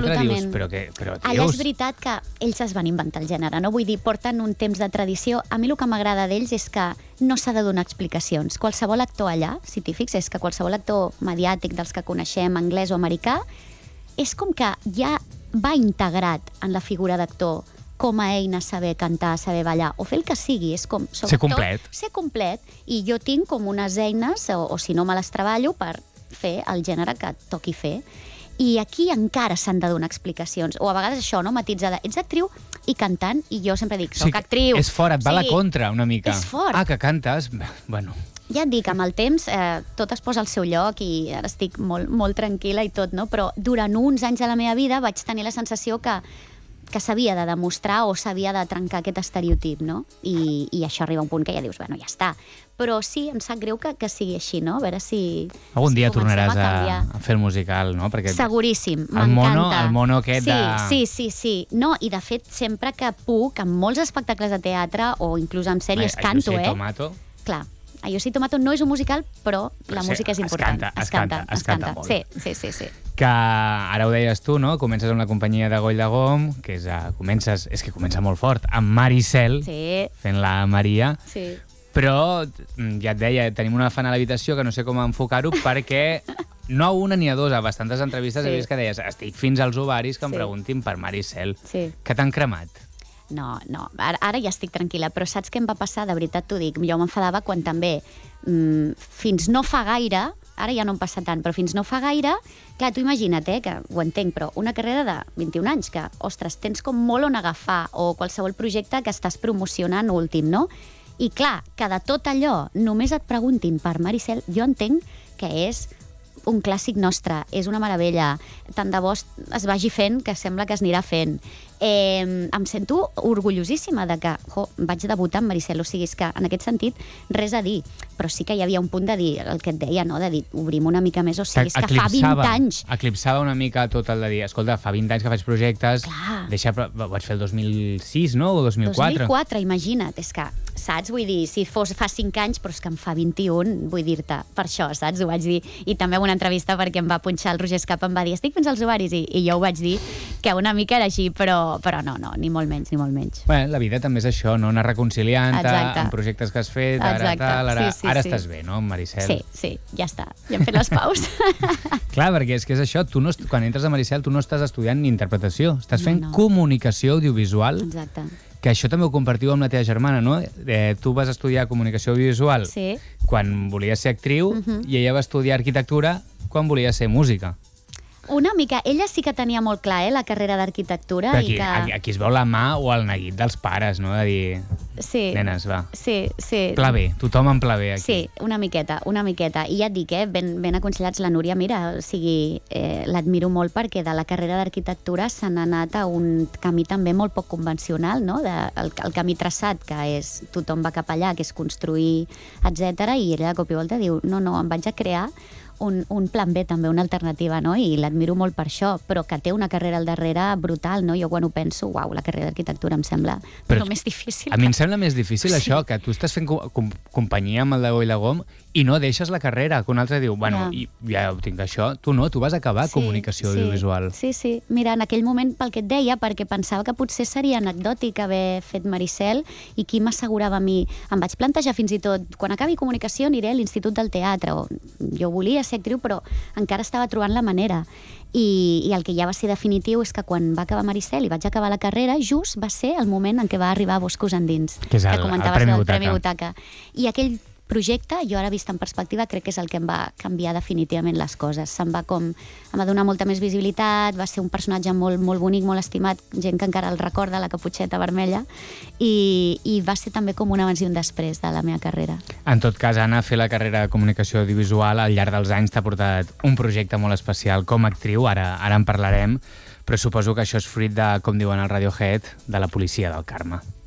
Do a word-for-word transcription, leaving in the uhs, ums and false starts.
teatre dius, però què però dius? Allà és veritat que ells es van inventar el gènere, no? Vull dir, porten un temps de tradició. A mi el que m'agrada d'ells és que no s'ha de donar explicacions. Qualsevol actor allà, si t'hi fixes, que qualsevol actor mediàtic dels que coneixem, anglès o americà, és com que ja va integrat en la figura d'actor com a eina saber cantar, saber ballar, o fer el que sigui, és com... Ser complet. Ser complet, i jo tinc com unes eines, o, o si no me les treballo, per fer el gènere que toqui fer. I aquí encara s'han de donar explicacions, o a vegades això, no?, matitzada. Ets actriu i cantant, i jo sempre dic, soc sí, actriu. És fort, et va o sigui, a la contra, una mica. És fort. Ah, que cantes? Bueno... Ja et dic, amb el temps eh, tot es posa al seu lloc i ara estic molt, molt tranquil·la i tot, no? Però durant uns anys de la meva vida vaig tenir la sensació que, que s'havia de demostrar o s'havia de trencar aquest estereotip, no? I, i això arriba a un punt que ja dius, bueno, ja està. Però sí, em sap greu que, que sigui així, no? A veure si... Algun si dia tornaràs a, a, a fer el musical, no? Perquè seguríssim, el mono, m'encanta. el mono aquest sí, de... Sí, sí, sí. No, i de fet, sempre que puc, en molts espectacles de teatre o inclús en sèries, Ai, canto, Ayuso y eh? Tomato. Clar. Yo sí Tomato no és un musical, però, però la sí, música és important. Es canta, es canta, es canta, es canta molt. Sí, sí, sí, sí. Que ara ho deies tu, no? Comences amb la companyia de Goll de Gom, que és, uh, comences, és que comença molt fort, amb Maricel, sí. fent la Maria. Sí. Però, ja et deia, tenim una fan a l'habitació que no sé com enfocar-ho, perquè no a una ni a dos, a bastantes entrevistes sí. he vist que deies, estic fins als ovaris que em sí. preguntin per Maricel. Sí. Que t'han cremat? No, no, ara, ara ja estic tranquil·la, però saps què em va passar? De veritat t'ho dic, jo m'enfadava quan també, mmm, fins no fa gaire, ara ja no em passa tant, però fins no fa gaire, clar, tu imagina't, eh, que ho entenc, però una carrera de vint-i-un anys, que, ostres, tens com molt on agafar, o qualsevol projecte que estàs promocionant últim, no? I clar, que de tot allò només et preguntin per Maricel, jo entenc que és un clàssic nostre, és una meravella. Tant de bo es vagi fent que sembla que es anirà fent. Eh, em sento orgullosíssima de que jo, vaig debutar amb Maricel, o sigui, és que en aquest sentit res a dir, però sí que hi havia un punt de dir, el que et deia, no? De dir, obrim una mica més, o sigui, és que fa vint anys. Eclipsava una mica tot el de dir, escolta, fa vint anys que faig projectes, clar. Deixa, vaig fer el dos mil sis, no? O dos mil quatre? dos mil quatre, imagina't, és que, saps? Vull dir, si fos fa cinc anys, però és que em fa vint-i-un, vull dir-te, per això, saps? Ho vaig dir, i també en una entrevista perquè em va punxar el Roger Escapa, em va dir, estic fins als ovaris, i, i jo ho vaig dir, que una mica era així, però però no, no, ni molt menys, ni molt menys. Bé, la vida també és això, no? Anar reconciliant-te amb projectes que has fet, ara tal, ara, sí, sí, ara sí. estàs bé, no, Maricel? Sí, sí, ja està, ja hem fet les paus. Clar, perquè és que és això, tu no, quan entres a Maricel tu no estàs estudiant ni interpretació, estàs fent no, no. comunicació audiovisual. Exacte. Que això també ho compartiu amb la teva germana, no? Eh, tu vas estudiar comunicació audiovisual sí. quan volies ser actriu uh -huh. i ella va estudiar arquitectura quan volia ser música. Una mica. Ella sí que tenia molt clar, eh, la carrera d'arquitectura. Aquí, i que... aquí, aquí es veu la mà o el neguit dels pares, no? De dir, sí. nenes, va. Sí, sí. Pla bé, tothom en pla bé aquí. Sí, una miqueta, una miqueta. I ja et dic, eh, ben, ben aconsellats. La Núria, mira, o sigui, eh, l'admiro molt perquè de la carrera d'arquitectura se n'ha anat a un camí també molt poc convencional, no? De, el, el camí traçat, que és tothom va cap allà, que és construir, etcètera. I ella de cop i volta diu, no, no, em vaig a crear Un, un plan B també, una alternativa, no? I l'admiro molt per això, però que té una carrera al darrere brutal, no? Jo quan ho penso, uau, la carrera d'arquitectura em sembla però el més difícil. A mi em sembla més difícil sí. això, que tu estàs fent com, com, companyia amb el de Goll de Gom i no deixes la carrera, que un altre diu, bueno, ja, ja ho tinc això, tu no, tu vas acabar sí, comunicació sí, audiovisual. Sí, sí, mira, en aquell moment pel que et deia, perquè pensava que potser seria anecdòtic haver fet Maricel i qui m'assegurava a mi, em vaig plantejar fins i tot, quan acabi comunicació aniré a l'Institut del Teatre, o jo volia ser actriu, però encara estava trobant la manera. I, I el que ja va ser definitiu és que quan va acabar Maricel i vaig acabar la carrera, just va ser el moment en què va arribar Boscos Endins, que és el, que comentaves el Premi del Butaca. Premi Butaca. I aquell projecte, jo ara vist en perspectiva, crec que és el que em va canviar definitivament les coses. Se'm va com... em va donar molta més visibilitat, va ser un personatge molt, molt bonic, molt estimat, gent que encara el recorda, la caputxeta vermella, i, i va ser també com un abans i un després de la meva carrera. En tot cas, Anna, fer la carrera de comunicació audiovisual al llarg dels anys t'ha portat un projecte molt especial com a actriu, ara, ara en parlarem, però suposo que això és fruit de, com diuen al Radiohead, de la policia del karma.